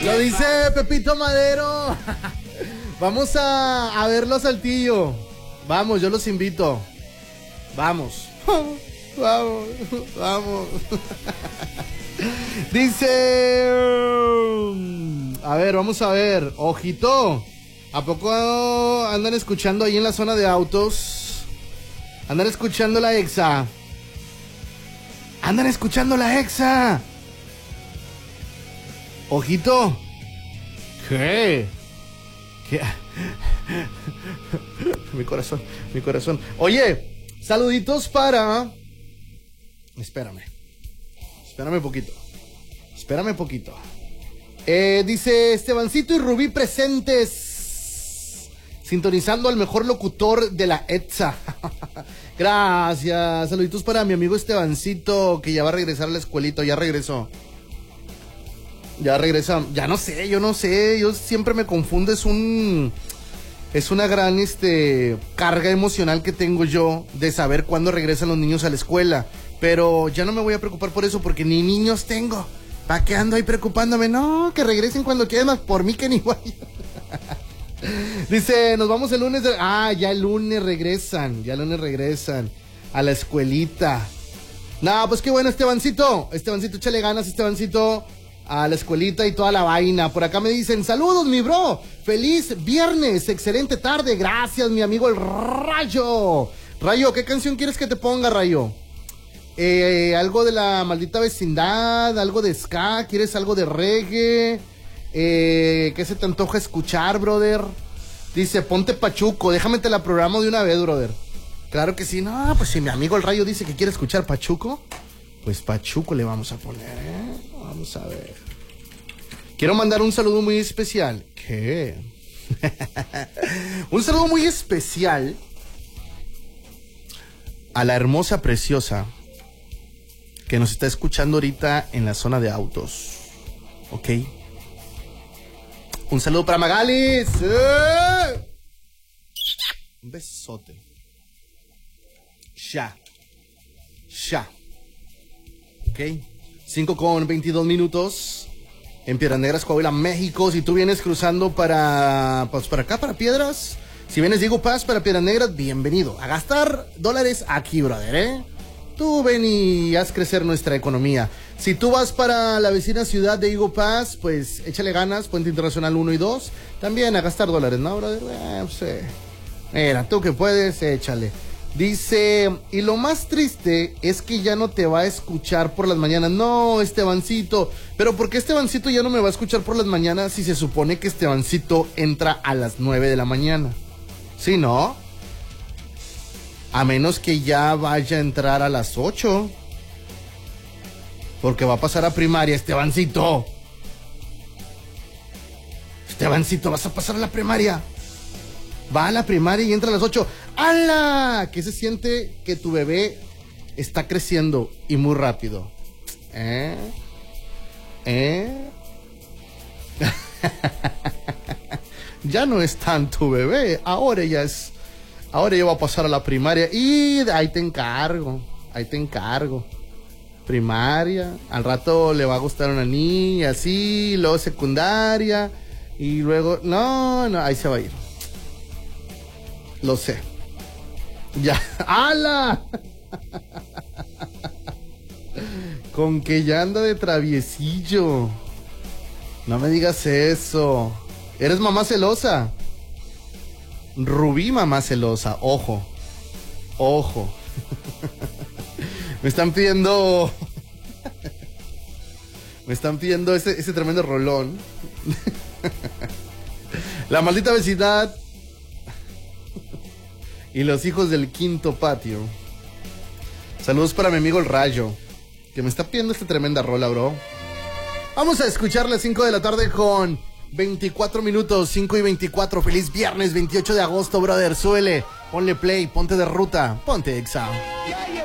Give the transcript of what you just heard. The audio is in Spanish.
Lo dice Pepito Madero. Vamos a verlo a Saltillo. Vamos, yo los invito. Vamos. Vamos, vamos. Dice... A ver, vamos a ver. Ojito. ¿A poco andan escuchando ahí en la zona de autos? Andan escuchando la Exa. Andan escuchando la Exa. Ojito. ¿Qué? ¿Qué? Mi corazón, mi corazón. Oye, saluditos para... Espérame poquito. Espérame poquito. Dice Estebancito y Rubí presentes. Sintonizando al mejor locutor de la ETSA. Gracias. Saluditos para mi amigo Estebancito, que ya va a regresar a la escuelita. Ya regresó. Ya regresa. Ya no sé, yo no sé. Yo siempre me confundo. Es una gran carga emocional que tengo yo de saber cuándo regresan los niños a la escuela. Pero ya no me voy a preocupar por eso porque ni niños tengo. ¿Para qué ando ahí preocupándome? No, que regresen cuando quieran, más por mí que ni vaya. Dice, nos vamos el lunes. Ya el lunes regresan. Ya el lunes regresan a la escuelita. No, pues qué bueno, Estebancito. Estebancito, échale ganas, Estebancito. A la escuelita y toda la vaina. Por acá me dicen, saludos mi bro, feliz viernes, excelente tarde, gracias mi amigo el Rayo. Rayo, ¿qué canción quieres que te ponga, Rayo? Algo de la maldita vecindad, algo de ska, ¿quieres algo de reggae? ¿Qué se te antoja escuchar, brother? Dice, ponte Pachuco, déjame te la programo de una vez, brother. Claro que sí, no, pues si mi amigo el Rayo dice que quiere escuchar Pachuco, pues Pachuco le vamos a poner, Vamos a ver. Quiero mandar un saludo muy especial. ¿Qué? Un saludo muy especial a la hermosa, preciosa que nos está escuchando ahorita en la zona de autos. ¿Ok? Un saludo para Magalis. Un besote. Ya. ¿Ok? 5:22 en Piedras Negras, Coahuila, México. Si tú vienes cruzando para acá, para Piedras, si vienes de Eagle Pass para Piedras Negras, bienvenido. A gastar dólares aquí, brother, Tú ven y haz crecer nuestra economía. Si tú vas para la vecina ciudad de Eagle Pass, pues échale ganas, Puente Internacional 1 y 2, también a gastar dólares, ¿no, brother? Mira, tú que puedes, échale. Dice, y lo más triste es que ya no te va a escuchar por las mañanas. No, Estebancito. Pero ¿por qué Estebancito ya no me va a escuchar por las mañanas si se supone que Estebancito entra a las 9 de la mañana? ¿Sí, no? A menos que ya vaya a entrar a las 8. Porque va a pasar a primaria, Estebancito. Estebancito, vas a pasar a la primaria. Va a la primaria y entra a las 8. ¡Hala! ¿Qué se siente que tu bebé está creciendo y muy rápido? Ya no es tan tu bebé. Ahora ya va a pasar a la primaria. Y ahí te encargo. Primaria. Al rato le va a gustar una niña, así. Luego secundaria. Y luego... No, ahí se va a ir. Lo sé. Ya. ¡Hala! Con que ya anda de traviesillo. No me digas eso. ¿Eres mamá celosa? Rubí, mamá celosa. Ojo. Me están pidiendo ese tremendo rolón. La maldita vecindad y los hijos del quinto patio. Saludos para mi amigo el Rayo, que me está pidiendo esta tremenda rola, bro. Vamos a escuchar las 5 de la tarde con 24 minutos, 5:24. Feliz viernes 28 de agosto, brother. Súbele, ponle play, ponte de ruta, ponte Exa.